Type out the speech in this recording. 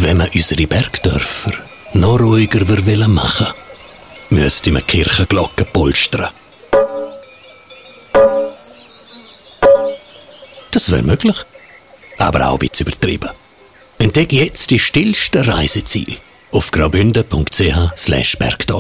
Wenn man unsere Bergdörfer noch ruhiger machen will, müsste man die Kirchenglocken polstern. Das wäre möglich, aber auch ein bisschen übertrieben. Entdecke jetzt die stillsten Reiseziele auf graubünden.ch/Bergdorf.